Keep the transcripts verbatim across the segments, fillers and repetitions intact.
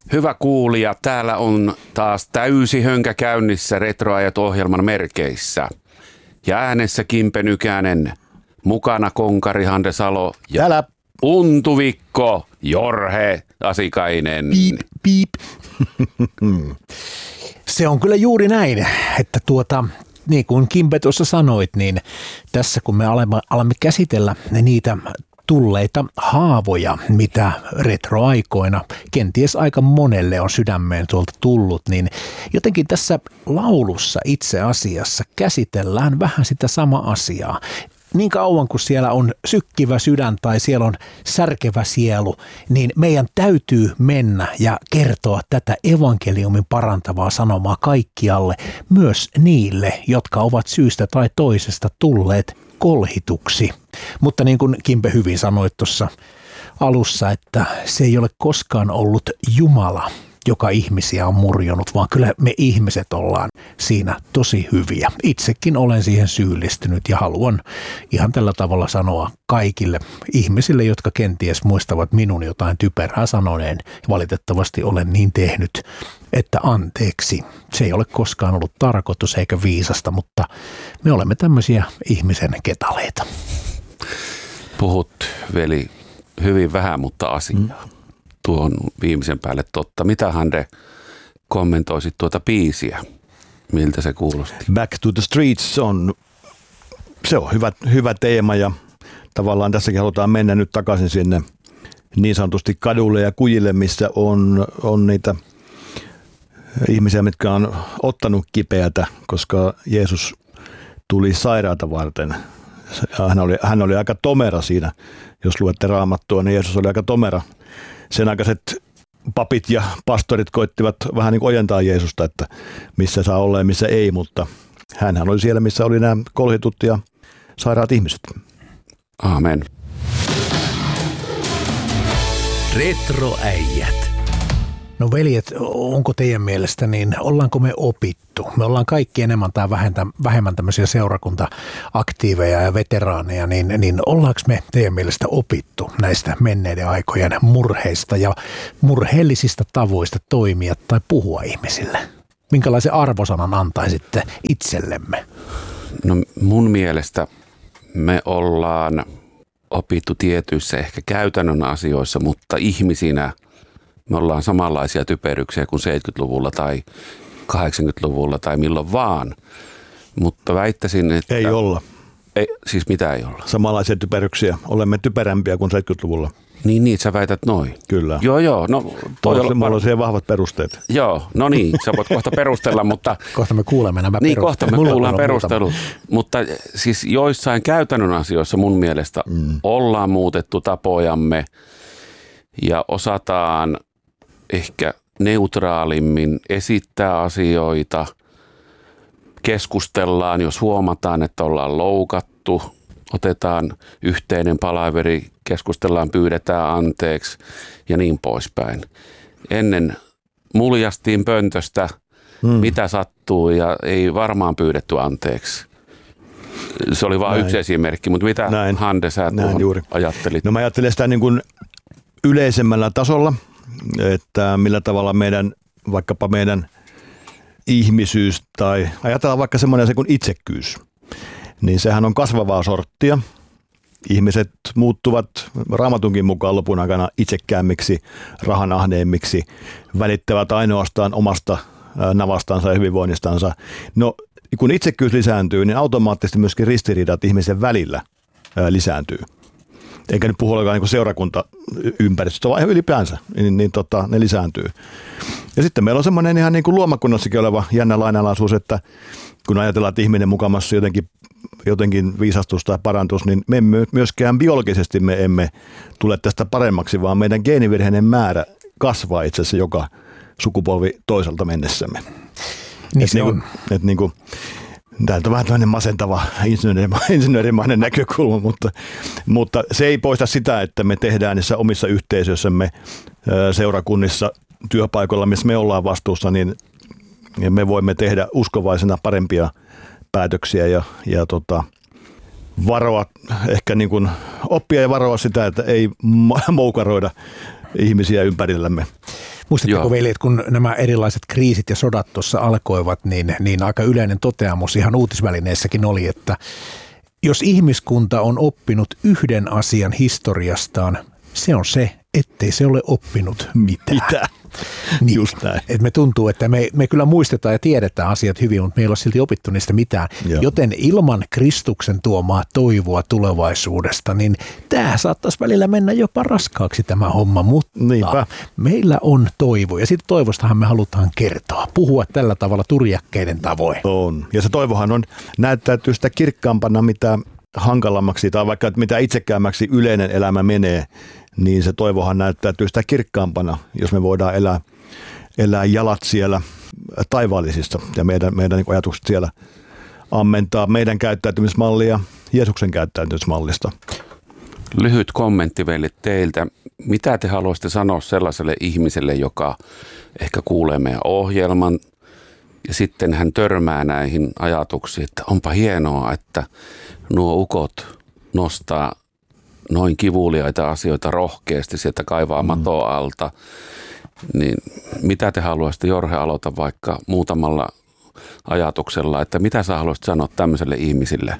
Hyvä kuulija, täällä on taas täysi hönkä käynnissä Retroajat-ohjelman merkeissä. Ja äänessä Kimpe Nykänen, mukana konkari Hande Salo ja Täällä. Untuvikko Jorhe Asikainen. Piip, piip. Se on kyllä juuri näin, että tuota, niin kuin Kimpe tuossa sanoit, niin tässä kun me alamme, alamme käsitellä niitä tulleita haavoja, mitä retroaikoina kenties aika monelle on sydämeen tuolta tullut, niin jotenkin tässä laulussa itse asiassa käsitellään vähän sitä samaa asiaa. Niin kauan kuin siellä on sykkivä sydän tai siellä on särkevä sielu, niin meidän täytyy mennä ja kertoa tätä evankeliumin parantavaa sanomaa kaikkialle, myös niille, jotka ovat syystä tai toisesta tulleet kolhituksi. Mutta niin kuin Kimpe hyvin sanoi tuossa alussa, että se ei ole koskaan ollut Jumala, joka ihmisiä on murjonut, vaan kyllä me ihmiset ollaan siinä tosi hyviä. Itsekin olen siihen syyllistynyt ja haluan ihan tällä tavalla sanoa kaikille ihmisille, jotka kenties muistavat minun jotain typerää sanoneen. Valitettavasti olen niin tehnyt, että anteeksi. Se ei ole koskaan ollut tarkoitus eikä viisasta, mutta me olemme tämmöisiä ihmisen ketaleita. Puhut, veli, hyvin vähän, mutta asiaa. Mm. Tuon viimeisen päälle totta. Mitä, Hande, kommentoisit tuota biisiä? Miltä se kuulosti? Back to the Streets on, se on hyvä, hyvä teema ja tavallaan tässäkin halutaan mennä nyt takaisin sinne niin sanotusti kadulle ja kujille, missä on, on niitä ihmisiä, mitkä on ottanut kipeätä, koska Jeesus tuli sairaata varten. Hän oli, hän oli aika tomera siinä, jos luette Raamattua, niin Jeesus oli aika tomera. Sen aikaiset papit ja pastorit koittivat vähän niin kuin ojentaa Jeesusta, että missä saa olla ja missä ei, mutta hänhän oli siellä, missä oli nämä kolhitut ja sairaat ihmiset. Aamen. Retroäijät. No veljet, onko teidän mielestä, niin ollaanko me opittu? Me ollaan kaikki enemmän tai vähemmän tämmöisiä seurakunta-aktiiveja ja veteraaneja, niin, niin ollaanko me teidän mielestä opittu näistä menneiden aikojen murheista ja murheellisista tavoista toimia tai puhua ihmisille? Minkälaisen arvosanan antaisitte itsellemme? No mun mielestä me ollaan opittu tietyissä ehkä käytännön asioissa, mutta ihmisinä me ollaan samanlaisia typeryksiä kuin seitsemänkymmentäluvulla tai kahdeksankymmentäluvulla tai milloin vaan, mutta väittäisin, että... Ei olla. Ei, siis mitä ei olla? Samanlaisia typeryksiä. Olemme typerämpiä kuin seitsemänkymmentäluvulla. Niin, niin, sä väität noin. Kyllä. Joo, joo. No, toi mulla, mulla on siihen vahvat perusteet. Joo, no niin, sä voit kohta perustella, mutta... Kohta me kuulemme nämä niin, perustelut. Niin, kohta me kuullaan perustelut. Mutta siis joissain käytännön asioissa mun mielestä mm. ollaan muutettu tapojamme ja osataan ehkä neutraalimmin esittää asioita, keskustellaan, jos huomataan, että ollaan loukattu, otetaan yhteinen palaveri, keskustellaan, pyydetään anteeksi ja niin poispäin. Ennen muljastiin pöntöstä, hmm. mitä sattuu ja ei varmaan pyydetty anteeksi. Se oli vain yksi esimerkki, mutta mitä Näin. Hande sä tuohon juuri ajattelit? No mä ajattelin sitä niin kuin yleisemmällä tasolla, että millä tavalla meidän, vaikkapa meidän ihmisyys tai ajatellaan vaikka semmoinen se kuin itsekkyys, niin sehän on kasvavaa sorttia. Ihmiset muuttuvat Raamatunkin mukaan lopun aikana itsekkäämmiksi, rahanahneemmiksi, välittävät ainoastaan omasta navastansa ja hyvinvoinnistansa. No kun itsekkyys lisääntyy, niin automaattisesti myöskin ristiriidat ihmisen välillä lisääntyy. Eikä nyt puhu olekaan niin seurakuntaympäristöstä, vaan ylipäänsä, niin, niin tota, ne lisääntyy. Ja sitten meillä on semmoinen ihan niin kuin luomakunnassakin oleva jännä lainalaisuus, että kun ajatellaan, että ihminen mukamassa jotenkin, jotenkin viisastus tai parantus, niin me emme myöskään biologisesti me emme tule tästä paremmaksi, vaan meidän geenivirheinen määrä kasvaa itse asiassa joka sukupolvi toiselta mennessämme. Niin et se niin on. Kuin, et niin kuin, tämä on vähän tämmöinen masentava insinöörimainen näkökulma, mutta, mutta se ei poista sitä, että me tehdään niissä omissa yhteisöissämme, seurakunnissa, työpaikoilla, missä me ollaan vastuussa, niin me voimme tehdä uskovaisena parempia päätöksiä ja, ja tota, varoa, ehkä niin kuin oppia ja varoa sitä, että ei moukaroida ihmisiä ympärillämme. Muistatteko Joo. veljet, kun nämä erilaiset kriisit ja sodat tuossa alkoivat, niin, niin aika yleinen toteamus ihan uutisvälineissäkin oli, että jos ihmiskunta on oppinut yhden asian historiastaan, se on se, ettei se ole oppinut mitään. Mitä? Niin, just näin. Et me tuntuu, että me, me kyllä muistetaan ja tiedetään asiat hyvin, mutta me ei ole silti opittu niistä mitään. Joo. Joten ilman Kristuksen tuomaa toivoa tulevaisuudesta, niin tämä saattaisi välillä mennä jopa raskaaksi tämä homma, mutta Niinpä. meillä on toivo. Ja siitä toivostahan me halutaan kertoa, puhua tällä tavalla turjakkeiden tavoin. On. Ja se toivohan on näyttäytyy sitä kirkkaampana, mitä hankalammaksi tai vaikka mitä itsekäämmäksi yleinen elämä menee, niin se toivohan näyttäytyy sitä kirkkaampana, jos me voidaan elää, elää jalat siellä taivaallisissa ja meidän, meidän niin ajatukset siellä ammentaa meidän käyttäytymismallia Jeesuksen käyttäytymismallista. Lyhyt kommentti vielä teiltä. Mitä te haluaisitte sanoa sellaiselle ihmiselle, joka ehkä kuulee meidän ohjelman ja sitten hän törmää näihin ajatuksiin, että onpa hienoa, että nuo ukot nostaa noin kivuliaita asioita rohkeasti sieltä kaivaa mm. matoa alta, niin mitä te haluaisitte, Jorge, aloita vaikka muutamalla ajatuksella, että mitä sä haluaisit sanoa tämmöiselle ihmisille,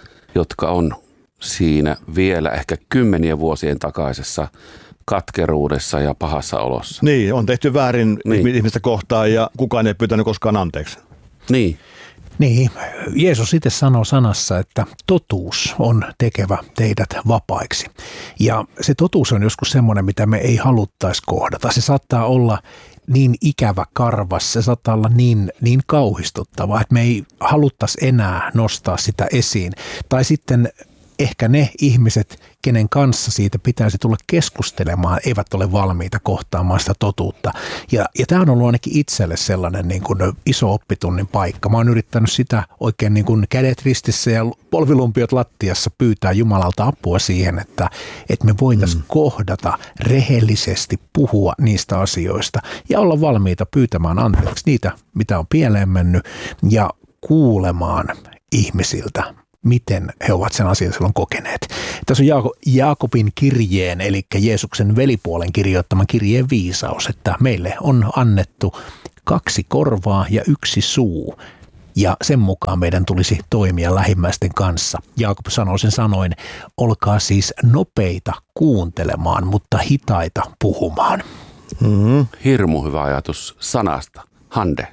jotka on siinä vielä ehkä kymmenien vuosien takaisessa katkeruudessa ja pahassa olossa. Niin, on tehty väärin niin. ihmistä kohtaan ja kukaan ei pyytänyt koskaan anteeksi. Niin. Niin, Jeesus itse sanoo sanassa, että totuus on tekevä teidät vapaiksi. Ja se totuus on joskus semmoinen, mitä me ei haluttaisi kohdata. Se saattaa olla niin ikävä karvas, se saattaa olla niin, niin kauhistuttava, että me ei haluttaisi enää nostaa sitä esiin. Tai sitten ehkä ne ihmiset, kenen kanssa siitä pitäisi tulla keskustelemaan, eivät ole valmiita kohtaamaan sitä totuutta. Ja, ja tämä on ollut ainakin itselle sellainen niin kuin iso oppitunnin paikka. Mä oon yrittänyt sitä oikein niin kuin kädet ristissä ja polvilumpiot lattiassa pyytää Jumalalta apua siihen, että, että me voitaisiin mm. kohdata rehellisesti, puhua niistä asioista ja olla valmiita pyytämään anteeksi niitä, mitä on pieleen mennyt ja kuulemaan ihmisiltä, miten he ovat sen asian silloin kokeneet. Tässä on Jaako, Jaakobin kirjeen, eli Jeesuksen velipuolen kirjoittaman kirjeen viisaus, että meille on annettu kaksi korvaa ja yksi suu, ja sen mukaan meidän tulisi toimia lähimmäisten kanssa. Jaakob sanoo sen sanoin, olkaa siis nopeita kuuntelemaan, mutta hitaita puhumaan. Mm-hmm. Hirmu hyvä ajatus sanasta. Hande.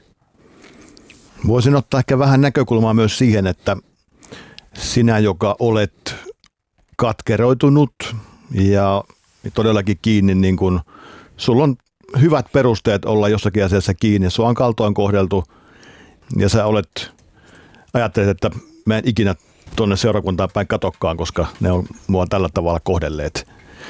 Voisin ottaa ehkä vähän näkökulmaa myös siihen, että sinä, joka olet katkeroitunut ja todellakin kiinni, niin kun sulla on hyvät perusteet olla jossakin asiassa kiinni, sua on kaltoin kohdeltu ja sä olet, ajattelet, että mä en ikinä tuonne seurakuntaan päin katokkaan, koska ne on mua tällä tavalla kohdelleet.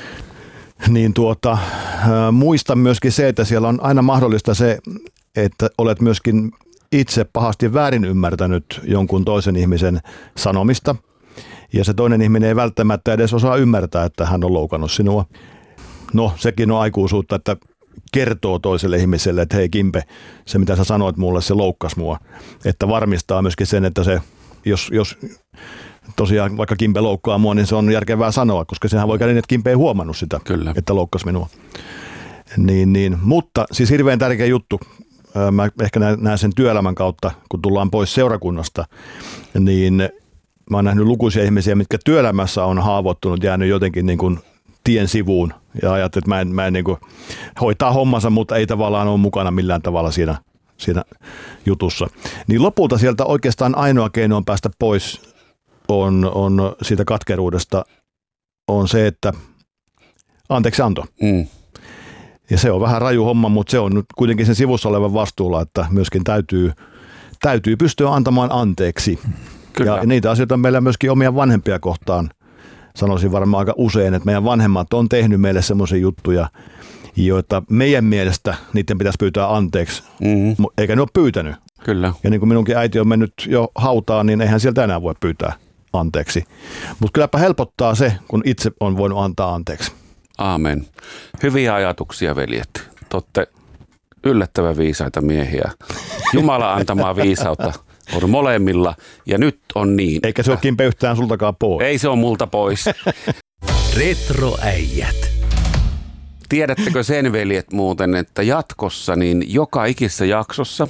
Niin tuota, muista myöskin se, että siellä on aina mahdollista se, että olet myöskin itse pahasti väärin ymmärtänyt jonkun toisen ihmisen sanomista, ja se toinen ihminen ei välttämättä edes osaa ymmärtää, että hän on loukannut sinua. No, sekin on aikuisuutta, että kertoo toiselle ihmiselle, että hei Kimpe, se mitä sä sanoit mulle, se loukkasi mua. Että varmistaa myöskin sen, että se, jos, jos tosiaan vaikka Kimpe loukkaa mua, niin se on järkevää sanoa, koska sehän voi käydä niin, että Kimpe ei huomannut sitä, Kyllä. että loukkasi minua. Niin, niin. Mutta siis hirveän tärkeä juttu. Mä ehkä näen sen työelämän kautta, kun tullaan pois seurakunnasta, niin mä oon nähnyt lukuisia ihmisiä, mitkä työelämässä on haavoittunut, jäänyt jotenkin niin kuin tien sivuun ja ajattelet, että mä en, mä en niin kuin hoitaa hommansa, mutta ei tavallaan ole mukana millään tavalla siinä, siinä jutussa. Niin lopulta sieltä oikeastaan ainoa keino on päästä pois on, on siitä katkeruudesta on se, että anteeksi anto. Mm. Ja se on vähän raju homma, mutta se on nyt kuitenkin sen sivussa olevan vastuulla, että myöskin täytyy, täytyy pystyä antamaan anteeksi. Kyllä. Ja niitä asioita meillä myöskin omia vanhempia kohtaan sanoisin varmaan aika usein, että meidän vanhemmat on tehnyt meille semmoisia juttuja, joita meidän mielestä niiden pitäisi pyytää anteeksi, mm-hmm. eikä ne ole pyytänyt. Kyllä. Ja niin kuin minunkin äiti on mennyt jo hautaan, niin eihän sieltä enää voi pyytää anteeksi. Mutta kylläpä helpottaa se, kun itse on voinut antaa anteeksi. Aamen. Hyviä ajatuksia, veljet. Te olette yllättävän viisaita miehiä. Jumala antamaa viisautta on molemmilla ja nyt on niin. Eikä se ole Kimpe yhtään sultakaan pois. Ei se ole multa pois. Retroäijät. Tiedättekö sen, veljet, muuten, että jatkossa niin joka ikisessä jaksossa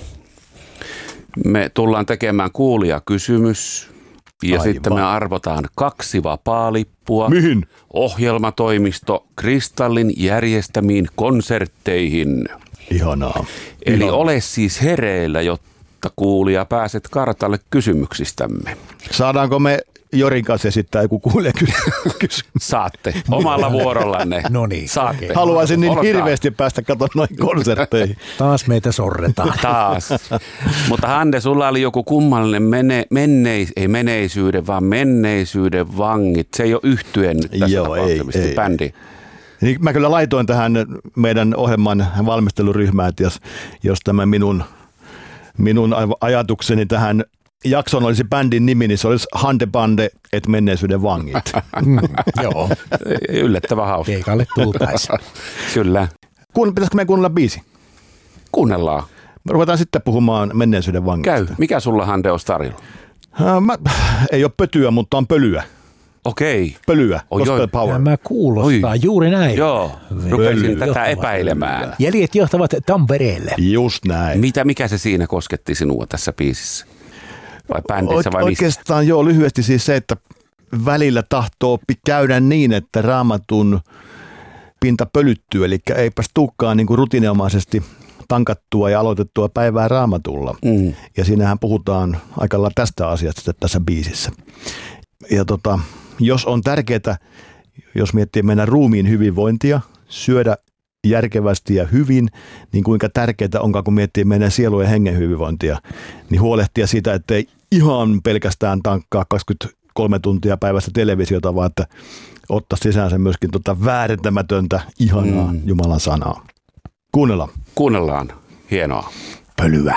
me tullaan tekemään kuulijakysymys ja Aivan. sitten me arvotaan kaksi vapaalippua Mihin? ohjelmatoimisto Kristallin järjestämiin konsertteihin. Ihanaa. Eli Ihanaa. ole siis hereillä, jotta kuulija pääset kartalle kysymyksistämme. Saadaanko me Jorin kanssa esittää joku kuulijakysymys? Saatte omalla vuorollanne. No niin, Saatte. okei. Haluaisin niin Olkaa. hirveästi päästä katsomaan noihin konsertteihin. Taas meitä sorretaan. Taas. Mutta Hande, sulla oli joku kummallinen mene, menneis, ei menneisyyden, vaan menneisyyden vangit. Se ei ole yhtyen nyt tässä Joo, ei, tapauksessa, ei. bändi. Niin mä kyllä laitoin tähän meidän ohjelman valmisteluryhmään, että jos, jos tämä minun, minun ajatukseni tähän jaksoon olisi bändin nimi, niin se olisi Hande Bande et menneisyyden vangit. Mm, joo, Yllättävän hauska. keikalle tultaisiin. Kyllä. Kuun, pitäisikö meidän kuunnella biisi? Kuunnellaan. Me ruvetaan sitten puhumaan menneisyyden vangista. Käy. Mikä sulla, Hande, olisi tarjolla? Äh, Mä, ei ole pötyä, mutta on pölyä. Okei. Pölyä. Oi, Gospel oi. Power. Tämä kuulostaa Oi. juuri näin. Joo. Rupesin Pöly. tätä Johtavat epäilemään. Jäljet johtavat Tampereelle. Just näin. Mitä, mikä se siinä kosketti sinua tässä biisissä? Vai bändissä vai Oike- mistä? Oikeastaan joo, lyhyesti siis se, että välillä tahtoo pi- käydä niin, että Raamatun pinta pölyttyy, eli eipäs tulekaan niin kuin rutiininomaisesti tankattua ja aloitettua päivää Raamatulla. Mm. Ja siinähän puhutaan aika lailla tästä asiasta tässä biisissä. Ja tota, jos on tärkeää, jos miettii meidän ruumiin hyvinvointia, syödä järkevästi ja hyvin, niin kuinka tärkeää onkaan, kun miettii meidän sielun ja hengen hyvinvointia, niin huolehtia siitä, ettei ihan pelkästään tankkaa kaksikymmentäkolme tuntia päivästä televisiota, vaan että ottaa sisäänsä myöskin tota väärentämätöntä, ihanaa mm. Jumalan sanaa. Kuunnellaan. Kuunnellaan. Hienoa. Pölyä.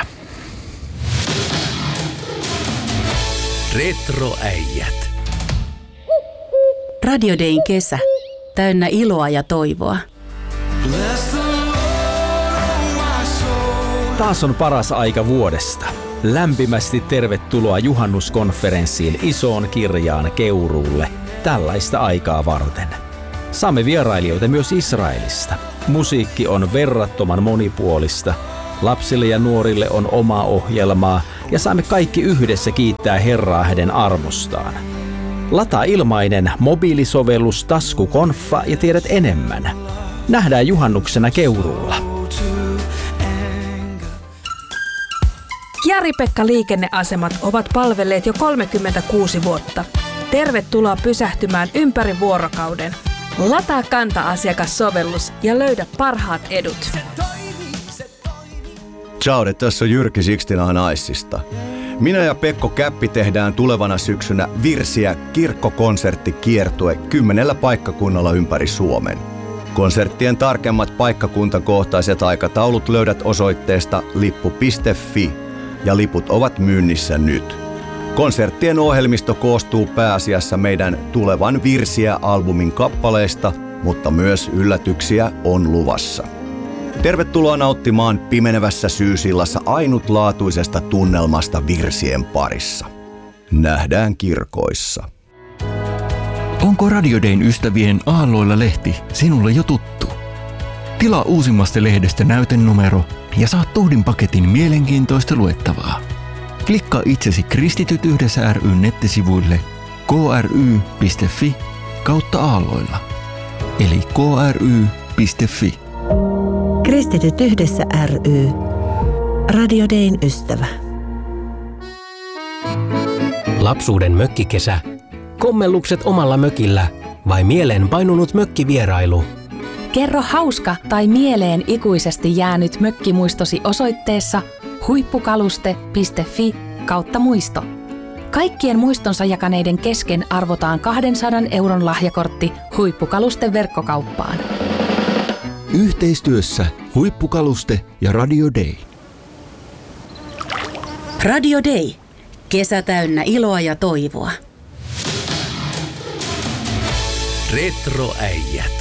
Retroäijät. Radio Dayn kesä. Täynnä iloa ja toivoa. Taas on paras aika vuodesta. Lämpimästi tervetuloa juhannuskonferenssiin isoon kirjaan Keuruulle tällaista aikaa varten. Saamme vierailijoita myös Israelista. Musiikki on verrattoman monipuolista. Lapsille ja nuorille on omaa ohjelmaa ja saamme kaikki yhdessä kiittää Herraa hänen armostaan. Lataa ilmainen mobiilisovellus Taskukonfa ja tiedät enemmän. Nähdään juhannuksena Keuruulla. Jari-Pekka liikenneasemat ovat palvelleet jo kolmekymmentäkuusi vuotta. Tervetuloa pysähtymään ympäri vuorokauden. Lataa Kanta-asiakassovellus ja löydä parhaat edut. Ciao, tässä on Jyrki Sixtinahan Aissista. Minä ja Pekko Käppi tehdään tulevana syksynä Virsiä kirkkokonserttikiertue kymmenellä paikkakunnalla ympäri Suomen. Konserttien tarkemmat paikkakuntakohtaiset aikataulut löydät osoitteesta lippu piste fi ja liput ovat myynnissä nyt. Konserttien ohjelmisto koostuu pääasiassa meidän tulevan Virsiä-albumin kappaleista, mutta myös yllätyksiä on luvassa. Tervetuloa nauttimaan pimenevässä syysillassa ainutlaatuisesta tunnelmasta virsien parissa. Nähdään kirkoissa. Onko Radio Dayn ystävien Aalloilla lehti sinulle jo tuttu? Tilaa uusimmasta lehdestä näytenumero ja saat tuhdin paketin mielenkiintoista luettavaa. Klikkaa itsesi Kristityt yhdessä ry:n nettisivuille k r y piste f i kautta Aalloilla. Eli k r y piste f i. Kristityt yhdessä ry. Radio Dayn ystävä. Lapsuuden mökkikesä. Kommellukset omalla mökillä vai mieleen painunut mökkivierailu? Kerro hauska tai mieleen ikuisesti jäänyt mökkimuistosi osoitteessa huippukaluste piste fi kautta muisto. Kaikkien muistonsa jakaneiden kesken arvotaan kahdensadan euron lahjakortti Huippukalusten verkkokauppaan. Yhteistyössä Huippukaluste ja Radio Day. Radio Day. Kesä täynnä iloa ja toivoa. Retroäijät.